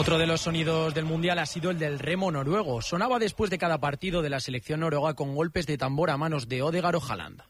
Otro de los sonidos del Mundial ha sido el del remo noruego. Sonaba después de cada partido de la selección noruega con golpes de tambor a manos de Ødegaard o Haaland.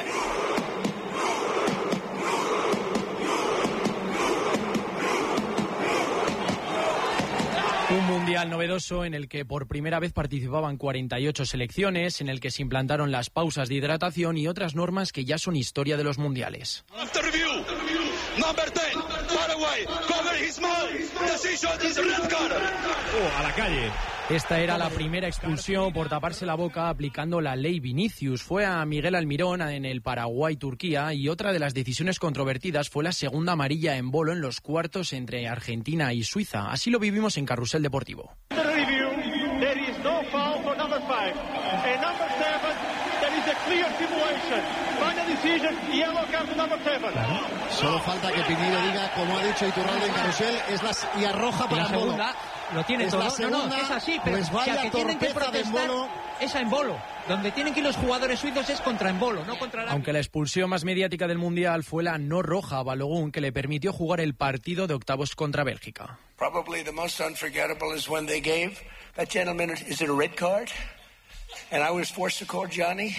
Un mundial novedoso en el que por primera vez participaban 48 selecciones, en el que se implantaron las pausas de hidratación y otras normas que ya son historia de los mundiales. Number 10, Paraguay, cover his mouth. Decision is red card. A la calle. Esta era la primera expulsión por taparse la boca aplicando la ley Vinicius. Fue a Miguel Almirón en el Paraguay-Turquía y otra de las decisiones controvertidas fue la segunda amarilla en bolo en los cuartos entre Argentina y Suiza. Así lo vivimos en Carrusel Deportivo. Solo falta que Piñeiro diga, como ha dicho Iturralde en Carrusel, y arroja para Embolo. Lo tiene es todo. La segunda, no, es así, pero pues vaya que tienen que protestar es a Embolo. Donde tienen que ir los jugadores suizos es contra Embolo, no contra la... Aunque la expulsión más mediática del Mundial fue la no roja a Balogun, que le permitió jugar el partido de octavos contra Bélgica. Probably the most unforgettable is when they gave that gentleman, is it a red card? And I was forced to call Johnny.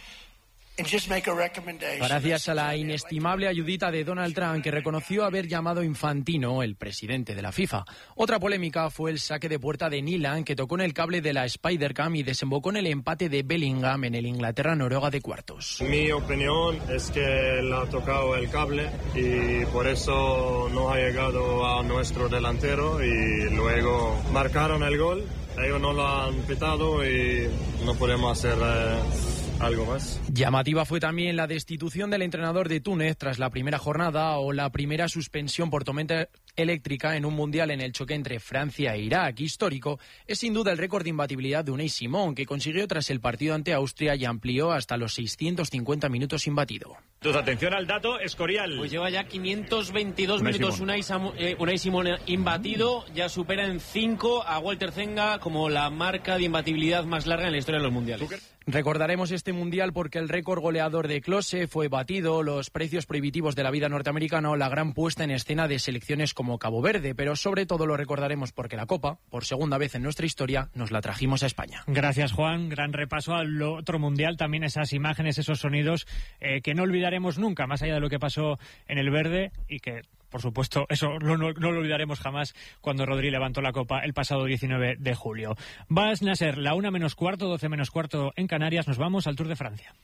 Gracias a la inestimable ayudita de Donald Trump, que reconoció haber llamado infantino el presidente de la FIFA. Otra polémica fue el saque de puerta de Nyland, que tocó en el cable de la Spider-Cam y desembocó en el empate de Bellingham en el Inglaterra-Noruega de cuartos. Mi opinión es que él ha tocado el cable y por eso no ha llegado a nuestro delantero y luego marcaron el gol. Ellos no lo han pitado y no podemos hacer... algo más. Llamativa fue también la destitución del entrenador de Túnez tras la primera jornada o la primera suspensión por tormenta eléctrica en un mundial en el choque entre Francia e Irak. Histórico es sin duda el récord de imbatibilidad de Unai Simón, que consiguió tras el partido ante Austria y amplió hasta los 650 minutos imbatido. Entonces, atención al dato, Escorial. Pues lleva ya 522 minutos Unai Simón imbatido, ya supera en 5 a Walter Zenga como la marca de imbatibilidad más larga en la historia de los mundiales. Recordaremos este mundial porque el récord goleador de Klose fue batido, los precios prohibitivos de la vida norteamericana o la gran puesta en escena de selecciones como Cabo Verde, pero sobre todo lo recordaremos porque la Copa, por segunda vez en nuestra historia, nos la trajimos a España. Gracias, Juan. Gran repaso al otro mundial, también esas imágenes, esos sonidos que no olvidaremos nunca, más allá de lo que pasó en el Verde y que... Por supuesto, eso no lo olvidaremos jamás cuando Rodri levantó la copa el pasado 19 de julio. Va a ser la 1 menos cuarto, 12 menos cuarto en Canarias. Nos vamos al Tour de Francia.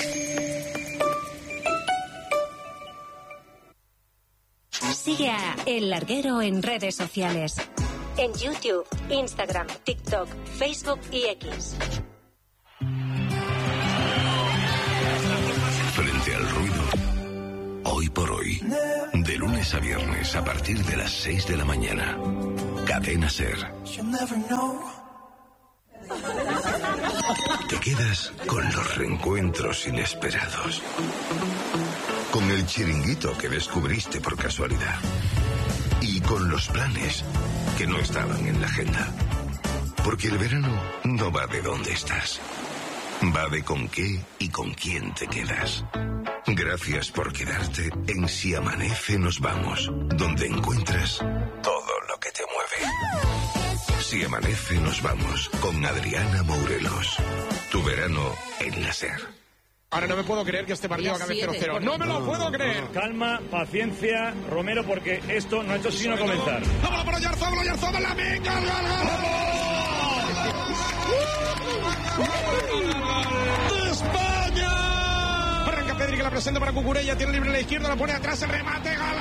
Sigue a El Larguero en redes sociales. En YouTube, Instagram, TikTok, Facebook y X. Frente al ruido. Hoy por hoy, de lunes a viernes a partir de las 6 de la mañana. Cadena SER. Te quedas con los reencuentros inesperados. Con el chiringuito que descubriste por casualidad. Y con los planes que no estaban en la agenda. Porque el verano no va de dónde estás. Va de con qué y con quién te quedas. Gracias por quedarte en Si Amanece Nos Vamos, donde encuentras todo lo que te mueve. Si Amanece Nos Vamos, con Adriana Mourelos. Tu verano en la SER. Ahora no me puedo creer que este partido acabe 0-0. ¡No me lo puedo creer! Calma, paciencia, Romero, porque esto no ha hecho sino comenzar. ¡Vámonos por Oyarzabal, la meca! ¡De España! Arranca Pedri, que la presenta para Cucurella, tiene libre a la izquierda, la pone atrás, el remate, gol.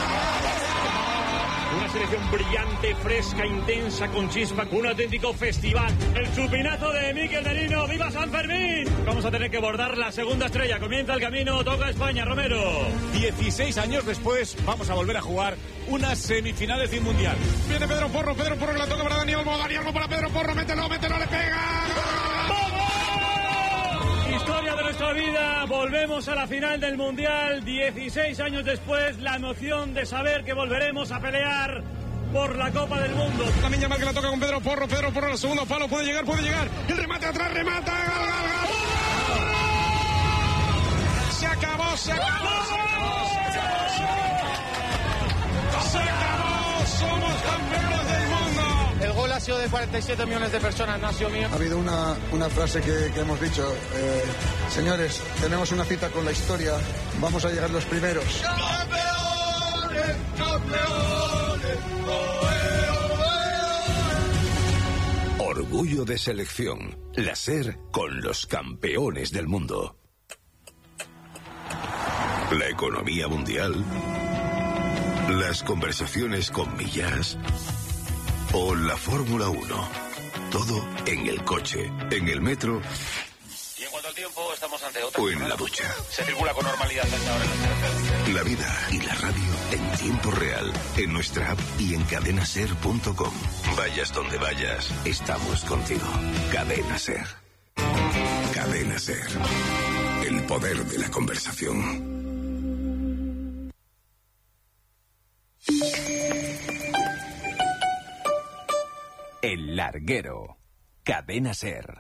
Una selección brillante, fresca, intensa, con chispa, un auténtico festival. El chupinazo de Mikel Merino. ¡Viva San Fermín! Vamos a tener que bordar la segunda estrella. Comienza el camino, toca España, Romero. 16 años después vamos a volver a jugar unas semifinales de un mundial. Viene Pedro Porro que la toca para Dani Olmo para Pedro Porro, mételo, le pega. Historia de nuestra vida, volvemos a la final del Mundial, 16 años después, la emoción de saber que volveremos a pelear por la Copa del Mundo. También Yamal que la toca con Pedro Porro al segundo palo, puede llegar, el remate atrás, remata, gol. Se acabó, somos campeones del mundo. gimnasio de 47 millones de personas, nació mío. Ha habido una frase que hemos dicho, señores, tenemos una cita con la historia, vamos a llegar los primeros. ¡Campeones! ¡Campeones! Orgullo de selección. La SER con los campeones del mundo. La economía mundial. Las conversaciones con Millás. O la Fórmula 1. Todo en el coche, en el metro. Y en cuanto al tiempo, estamos ante otra. O en la ducha. Se circula con normalidad hasta ahora en la carretera. La vida y la radio en tiempo real. En nuestra app y en cadenaser.com. Vayas donde vayas, estamos contigo. Cadena Ser. Cadena Ser. El poder de la conversación. El Larguero. Cadena Ser.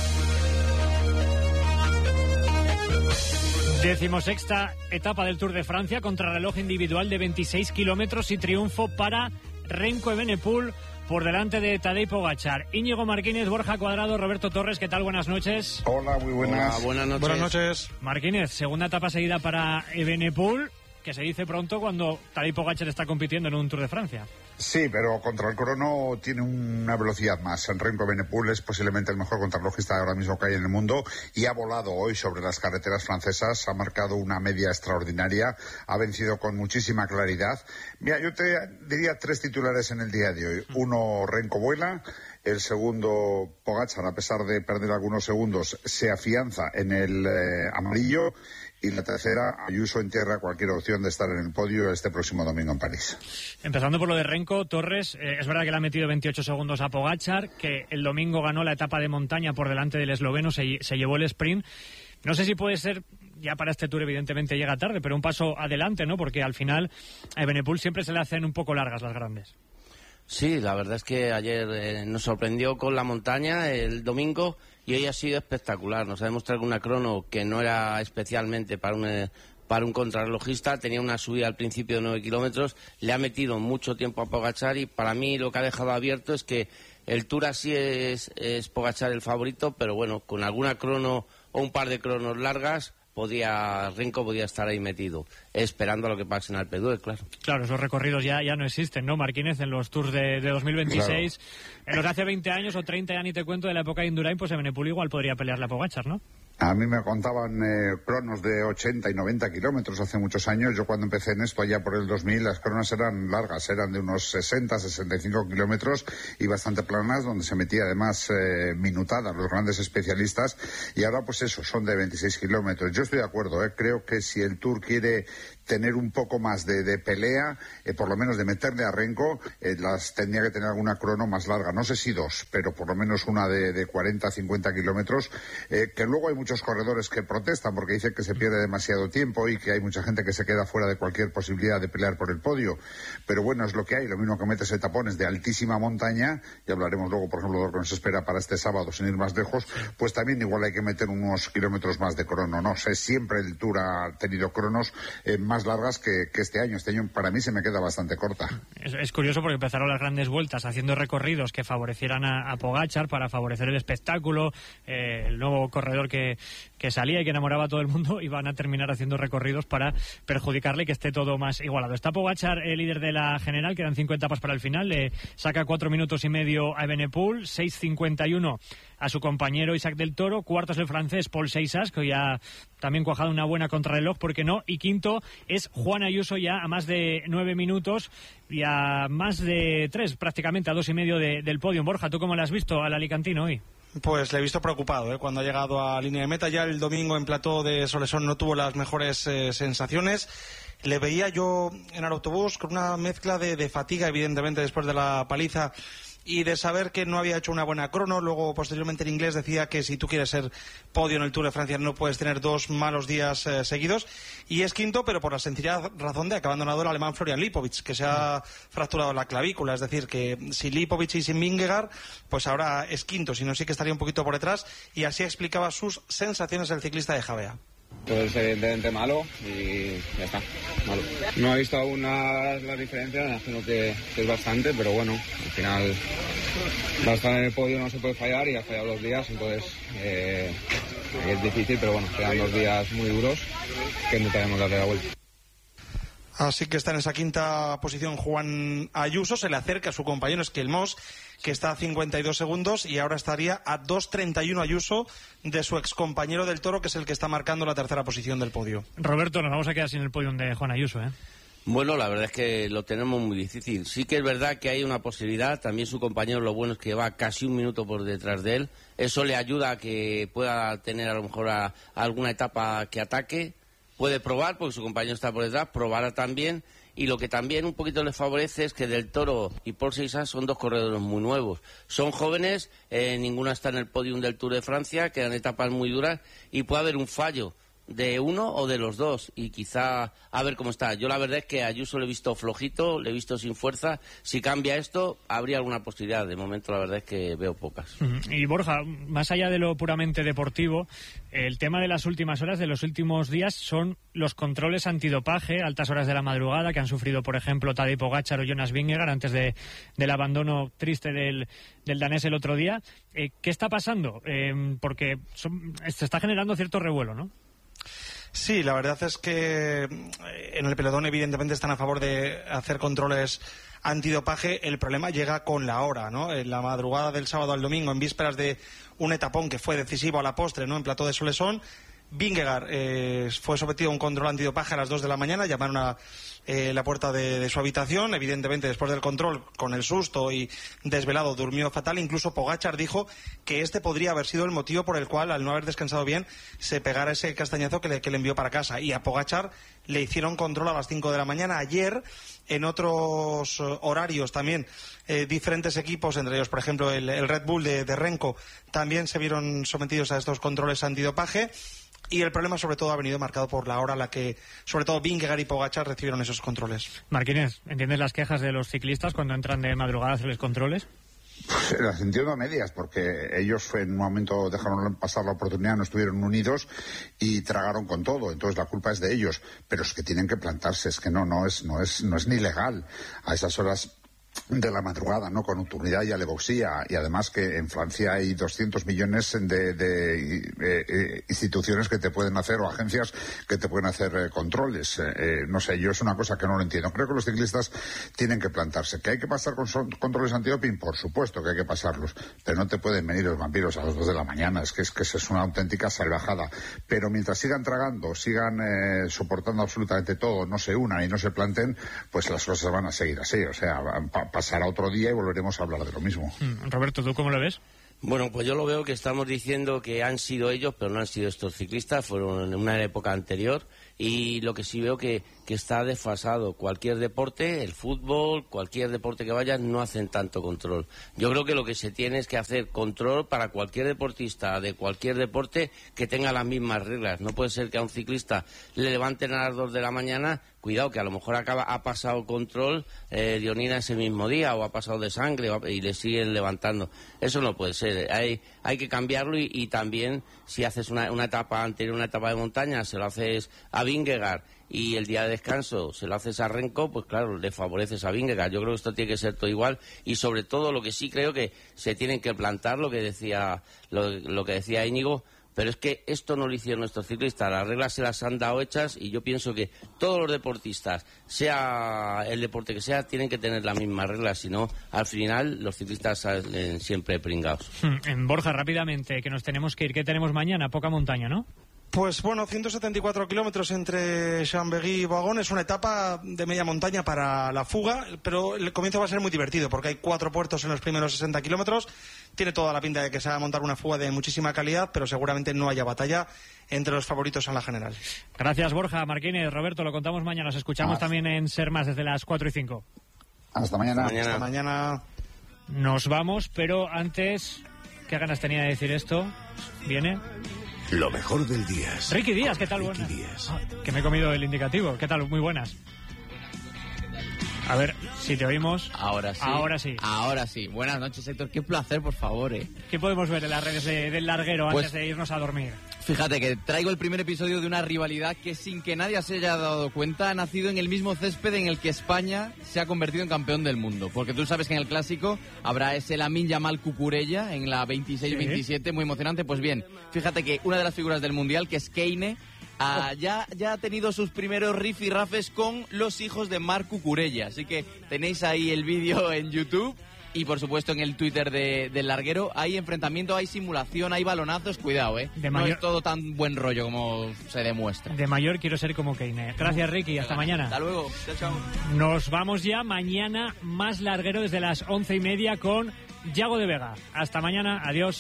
16ª etapa del Tour de Francia, contrarreloj individual de 26 kilómetros y triunfo para Remco Evenepoel por delante de Tadej Pogačar. Íñigo Martínez, Borja Cuadrado, Roberto Torres, ¿qué tal? Buenas noches. Hola, muy buenas. Hola, buenas noches. Buenas noches. Martínez, segunda etapa seguida para Evenepoel, que se dice pronto cuando Tadej Pogačar está compitiendo en un Tour de Francia. Sí, pero contra el crono tiene una velocidad más. Remco Evenepoel es posiblemente el mejor contrarrelojista ahora mismo que hay en el mundo y ha volado hoy sobre las carreteras francesas, ha marcado una media extraordinaria, ha vencido con muchísima claridad. Mira, yo te diría 3 titulares en el día de hoy. Uno, Remco vuela. El segundo, Pogačar, a pesar de perder algunos segundos, se afianza en el amarillo. Y la tercera, Ayuso entierra cualquier opción de estar en el podio este próximo domingo en París. Empezando por lo de Remco, Torres, es verdad que le ha metido 28 segundos a Pogačar, que el domingo ganó la etapa de montaña por delante del esloveno, se llevó el sprint. No sé si puede ser, ya para este Tour evidentemente llega tarde, pero un paso adelante, ¿no? Porque al final a Evenepoel siempre se le hacen un poco largas las grandes. Sí, la verdad es que ayer nos sorprendió con la montaña el domingo y hoy ha sido espectacular. Nos ha demostrado una crono que no era especialmente para un contrarrelojista. Tenía una subida al principio de 9 kilómetros, le ha metido mucho tiempo a Pogačar y para mí lo que ha dejado abierto es que el Tour así es Pogačar el favorito, pero bueno, con alguna crono o un par de cronos largas Remco podía estar ahí metido, esperando a lo que pase en Alpe d'Huez, claro. Claro, esos recorridos ya no existen, ¿no, Martínez? En los Tours de 2026, claro. En los de hace 20 años o 30, ya ni te cuento, de la época de Indurain, pues Evenepoel igual podría pelearle a Pogačar, ¿no? A mí me contaban cronos de 80 y 90 kilómetros hace muchos años. Yo cuando empecé en esto, allá por el 2000, las cronos eran largas, eran de unos 60, 65 kilómetros y bastante planas, donde se metía además minutada los grandes especialistas. Y ahora pues eso, son de 26 kilómetros. Yo estoy de acuerdo, creo que si el Tour quiere tener un poco más de pelea, por lo menos de meterle a Remco, tendría que tener alguna crono más larga. No sé si 2, pero por lo menos una de 40, 50 kilómetros, que luego hay muchos corredores que protestan porque dicen que se pierde demasiado tiempo y que hay mucha gente que se queda fuera de cualquier posibilidad de pelear por el podio. Pero bueno, es lo que hay. Lo mismo que metes tapones de altísima montaña, y hablaremos luego, por ejemplo, de lo que nos espera para este sábado, sin ir más lejos, pues también igual hay que meter unos kilómetros más de crono. No sé, siempre el Tour ha tenido cronos más largas que este año. Este año para mí se me queda bastante corta. Es curioso porque empezaron las grandes vueltas haciendo recorridos que favorecieran a Pogačar para favorecer el espectáculo, el nuevo corredor que salía y que enamoraba a todo el mundo, y van a terminar haciendo recorridos para perjudicarle y que esté todo más igualado. Está Pogačar, el líder de la general, quedan 5 etapas para el final, le saca 4 minutos y medio a Evenepoel, 6:51 a su compañero Isaac del Toro, cuarto es el francés Paul Seixas, que ya también cuajado una buena contrarreloj, ¿por qué no? Y quinto es Juan Ayuso, ya a más de 9 minutos y a más de 3, prácticamente a 2,5 del podio. Borja, ¿tú cómo lo has visto al alicantino hoy? Pues le he visto preocupado, cuando ha llegado a línea de meta. Ya el domingo en plató de Solesón no tuvo las mejores sensaciones. Le veía yo en el autobús con una mezcla de fatiga, evidentemente, después de la paliza, y de saber que no había hecho una buena crono. Luego, posteriormente, en inglés decía que si tú quieres ser podio en el Tour de Francia no puedes tener 2 malos días seguidos, y es quinto, pero por la sencilla razón de que ha abandonado el alemán Florian Lipovic, que se ha fracturado la clavícula. Es decir, que sin Lipovic y sin Vingegaard, pues ahora es quinto, si no sí que estaría un poquito por detrás, y así explicaba sus sensaciones el ciclista de Javea. Pues evidentemente malo y ya está, malo. No he visto aún las diferencias, me imagino que es bastante, pero bueno, al final va a estar en el podio, no se puede fallar y ha fallado 2 días, entonces es difícil, pero bueno, quedan 2 días muy duros que intentaremos darle la vuelta. Así que está en esa quinta posición Juan Ayuso, se le acerca a su compañero Eskiel Moss, que está a 52 segundos y ahora estaría a 2.31 Ayuso de su excompañero del Toro, que es el que está marcando la tercera posición del podio. Roberto, nos vamos a quedar sin el podio de Juan Ayuso, ¿eh? Bueno, la verdad es que lo tenemos muy difícil. Sí que es verdad que hay una posibilidad, también su compañero lo bueno es que va casi 1 minuto por detrás de él, eso le ayuda a que pueda tener a lo mejor alguna etapa que ataque. Puede probar, porque su compañero está por detrás, probará también. Y lo que también un poquito le favorece es que Del Toro y Paul Seixas son 2 corredores muy nuevos. Son jóvenes, ninguna está en el podium del Tour de Francia, quedan etapas muy duras y puede haber un fallo de uno o de los dos y quizá a ver cómo está. Yo la verdad es que a Ayuso le he visto flojito, le he visto sin fuerza. Si cambia esto, habría alguna posibilidad. De momento la verdad es que veo pocas. Y Borja, más allá de lo puramente deportivo, el tema de las últimas horas, de los últimos días, son los controles antidopaje, altas horas de la madrugada, que han sufrido, por ejemplo, Tadej Pogačar o Jonas Vingegaard antes del abandono triste del danés el otro día. ¿Qué está pasando? Porque se está generando cierto revuelo, ¿no? Sí, la verdad es que en el pelotón evidentemente están a favor de hacer controles antidopaje. El problema llega con la hora, ¿no? En la madrugada del sábado al domingo, en vísperas de un etapón que fue decisivo a la postre, ¿no? En Plató de Solesón, Vingegaard fue sometido a un control antidopaje a las 2 de la mañana, llamaron a la puerta de su habitación. Evidentemente, después del control, con el susto y desvelado, durmió fatal. Incluso Pogačar dijo que este podría haber sido el motivo por el cual, al no haber descansado bien, se pegara ese castañazo que le envió para casa. Y a Pogačar le hicieron control a las 5 de la mañana. Ayer, en otros horarios también, diferentes equipos, entre ellos, por ejemplo, el Red Bull de Renko, también se vieron sometidos a estos controles antidopaje. Y el problema, sobre todo, ha venido marcado por la hora a la que, sobre todo, Vingegaard y Pogačar recibieron esos controles. Martínez, ¿entiendes las quejas de los ciclistas cuando entran de madrugada a hacerles controles? Pues las entiendo a medias, porque ellos en un momento dejaron pasar la oportunidad, no estuvieron unidos y tragaron con todo. Entonces la culpa es de ellos, pero es que tienen que plantarse, es que no es ni legal a esas horas de la madrugada, ¿no? Con nocturnidad y alevoxía, y además que en Francia hay 200 millones de instituciones que te pueden hacer, o agencias que te pueden hacer controles. No sé, yo es una cosa que no lo entiendo. Creo que los ciclistas tienen que plantarse. ¿Que hay que pasar con controles antidoping? Por supuesto que hay que pasarlos, pero no te pueden venir los vampiros a las 2 de la mañana, es que es una auténtica salvajada. Pero mientras sigan tragando, sigan soportando absolutamente todo, no se unan y no se planten, pues las cosas van a seguir así, o sea, pasará otro día y volveremos a hablar de lo mismo. Roberto, ¿tú cómo lo ves? Bueno, pues yo lo veo que estamos diciendo que han sido ellos, pero no han sido estos ciclistas, fueron en una época anterior, y lo que sí veo que está desfasado. Cualquier deporte, el fútbol, cualquier deporte que vaya, no hacen tanto control. Yo creo que lo que se tiene es que hacer control para cualquier deportista de cualquier deporte que tenga las mismas reglas. No puede ser que a un ciclista le levanten a las 2 de la mañana, cuidado, que a lo mejor ha pasado control de orina ese mismo día, o ha pasado de sangre y le siguen levantando. Eso no puede ser. Hay que cambiarlo, y también si haces una etapa anterior, una etapa de montaña, se lo haces a Vingegaard, y el día de descanso se lo haces a Renko, pues claro, le favoreces a Vingegaard. Yo creo que esto tiene que ser todo igual, y sobre todo lo que sí creo que se tienen que plantar, lo que decía Íñigo, pero es que esto no lo hicieron nuestros ciclistas, las reglas se las han dado hechas, y yo pienso que todos los deportistas, sea el deporte que sea, tienen que tener las mismas reglas, si no, al final los ciclistas salen siempre pringados. En Borja, rápidamente, que nos tenemos que ir, ¿qué tenemos mañana? Poca montaña, ¿no? Pues bueno, 174 kilómetros entre Chambéry y Boagón. Es una etapa de media montaña para la fuga, pero el comienzo va a ser muy divertido porque hay 4 puertos en los primeros 60 kilómetros. Tiene toda la pinta de que se va a montar una fuga de muchísima calidad, pero seguramente no haya batalla entre los favoritos en la general. Gracias, Borja. Martínez, Roberto, lo contamos mañana. Nos escuchamos también en Ser Más desde las 4 y 5. Hasta mañana. Hasta mañana. Nos vamos, pero antes, ¿qué ganas tenía de decir esto? ¿Viene? Lo mejor del día. Ricky Díaz, ¿qué tal? Buenas. Que me he comido el indicativo. ¿Qué tal? Muy buenas. A ver, si te oímos. Ahora sí. Ahora sí. Ahora sí. Buenas noches, Héctor. Qué placer, por favor, ¿Qué podemos ver en las redes del larguero antes de irnos a dormir? Fíjate que traigo el primer episodio de una rivalidad que sin que nadie se haya dado cuenta ha nacido en el mismo césped en el que España se ha convertido en campeón del mundo. Porque tú sabes que en el Clásico habrá ese Lamine Yamal Cucurella en la 26-27, muy emocionante. Pues bien, fíjate que una de las figuras del Mundial, que es Keine, ya ha tenido sus primeros rifirrafes con los hijos de Marc Cucurella. Así que tenéis ahí el vídeo en YouTube. Y por supuesto en el Twitter del Larguero hay enfrentamiento, hay simulación, hay balonazos, cuidado, no es todo tan buen rollo como se demuestra. De mayor quiero ser como Keine. Gracias, Ricky, hasta mañana. Hasta luego, chao. Nos vamos ya, mañana más Larguero desde las 11:30 con Yago de Vega. Hasta mañana, adiós.